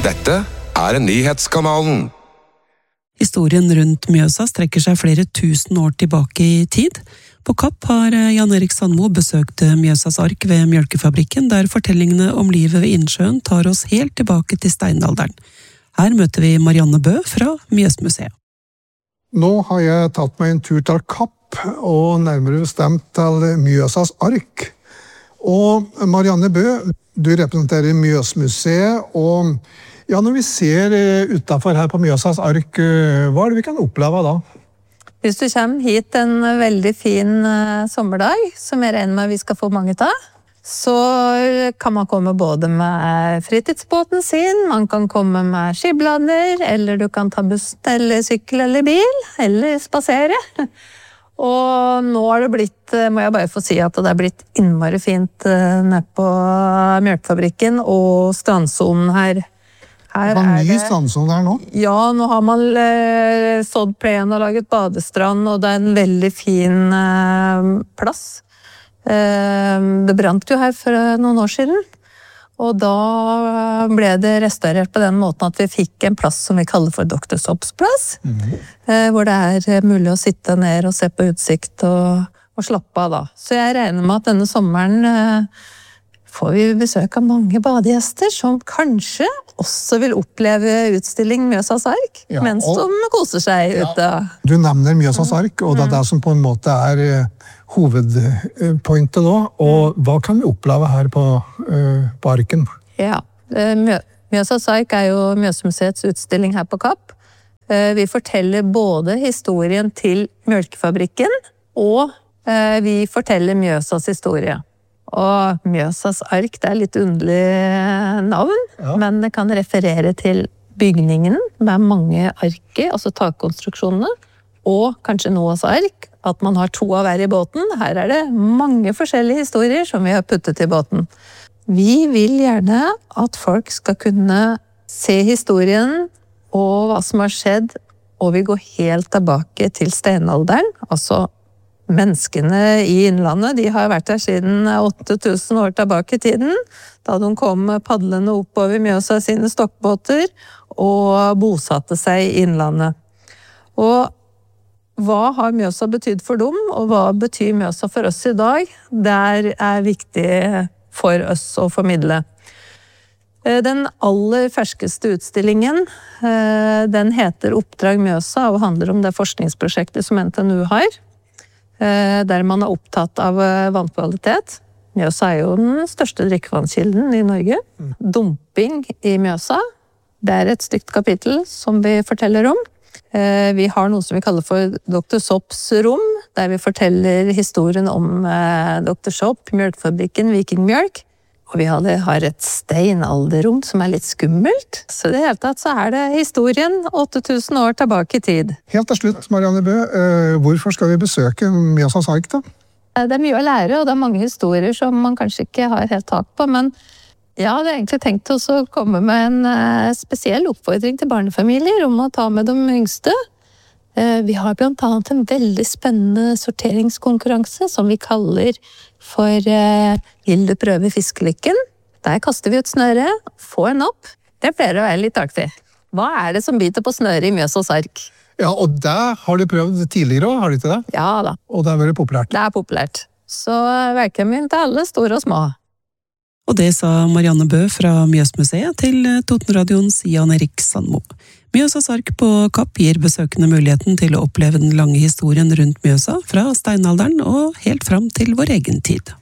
Dette nyhetskanalen. Historien rundt Mjøsa strekker seg flere tusen år tilbake i tid. På Kapp har Jan Erik Sandmo besøkt Mjøsas ark ved Mjølkefabrikken, der fortellingene om livet ved innsjøen tar oss helt tilbake til steinalderen. Her møter vi Marianne Bø fra Mjøsmuseet. Nå har jeg tatt meg en tur til Kapp, og nærmere bestemt til Mjøsas ark. Og Marianne Bø, du representerer Mjøsmuseet, og ja, når vi ser utenfor her på Mjøsas ark, hva det vi kan oppleve da? Hvis du kommer hit en veldig fin sommerdag, som jeg regner med vi skal få mange av, så kan man komme både med fritidsbåten sin, man kan komme med skiblader, eller du kan ta buss eller sykkel eller bil, eller spasere. Og nå det blitt, må jeg bare få si at det blitt innmari fint nede på Mjølkefabrikken og strandsonen her. Det var ny strandsone her nå? Ja, nå har man sådd plen og laget badestrand, og det en veldig fin plass. Det brant jo her for noen år siden, og da ble det restaurert på den måten at vi fikk en plass som vi kaller for Dr. Sops plass, hvor det mulig å sitte ned og se på utsikt og slappe av da. Så jeg regner med at denne sommeren får vi besøk av mange badegjester som kanskje også vil oppleve utstilling Mjøsas ark, mens de koser seg ute. Du nevner Mjøsas ark, og det det som på en måte hovedpointet nå. Og hva kan vi oppleve her på arken? Ja, Mjøsas ark jo Mjøsmuseets utstilling her på Kapp. Vi forteller både historien til Mjølkefabrikken, og vi forteller Mjøsas historie. Og Mjøsas ark, det litt underlig navn, men det kan referere til bygningen med mange arker, altså takkonstruksjonene, og kanskje Noas ark, at man har to av hver i båten. Her det mange forskjellige historier som vi har puttet i båten. Vi vil gjerne at folk skal kunne se historien og hva som har skjedd, og vi går helt tilbake til steinalderen, altså menneskene i innlandet, de har vært her siden 8000 år tilbake i tiden, da de kom padlende oppover Mjøsa sine stokkbåter og bosatte seg i innlandet. Og hva har Mjøsa betydd for dem, og hva betyr Mjøsa for oss i dag? Det viktig for oss å formidle. Den aller ferskeste utstillingen, den heter Oppdrag Mjøsa, og handler om det forskningsprosjektet som NTNU har, der man opptatt av vannkvalitet. Mjøsa jo den største drikkevannskilden i Norge. Dumping i Mjøsa, det et stygt kapittel som vi forteller om. Vi har noe som vi kaller for Dr. Sops rom, der vi forteller historien om Dr. Sop, Mjølkefabrikken, Vikingmjølk. Og vi har et steinalderrom som litt skummelt. Så i det hele tatt så det historien 8000 år tilbake i tid. Helt til slutt, Marianne Bø, hvorfor skal vi besøke Mjøsas ark da? Det mye å lære, og det mange historier som man kanskje ikke har helt tak på, men jeg hadde egentlig tenkt å komme med en spesiell oppfordring til barnefamilier om å ta med de yngste. Vi har blant annet en veldig spennende sorteringskonkurranse som vi kaller for Vil du prøve fiskelykken? Der kaster vi ut snøre, få en opp. Det pleier å være litt artig. Hva det som biter på snøret i Mjøsas ark? Ja, og det har du prøvd tidligere også, har du ikke det? Ja da. Og det veldig populært? Det populært. Så velkommen til alle, store og små. Og det sa Marianne Bø fra Mjøsmuseet til Totenradions Jan Erik Sandmo. Mjøsas ark på Kapp gir besøkende muligheten til å oppleve den lange historien rundt Mjøsa fra steinalderen og helt fram til vår egen tid.